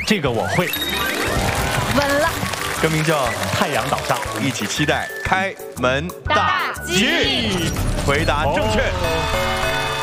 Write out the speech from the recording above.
这个我会。 稳了。 歌名叫《太阳岛上》， 一起期待开门大吉。 回答正确。